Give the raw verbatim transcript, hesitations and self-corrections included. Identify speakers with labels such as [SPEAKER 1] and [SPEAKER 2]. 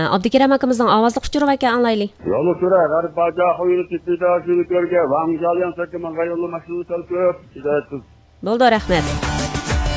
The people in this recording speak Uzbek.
[SPEAKER 1] Abdukaram akamizning ovozli quchirib ekan anglaylik.
[SPEAKER 2] Yo'li tura, g'arib baja qo'yib ketdi, shuni ko'rga, va mijoliyan sakman, g'ayolli mashhur talqib, hidayat.
[SPEAKER 1] Bo'ldi, rahmat.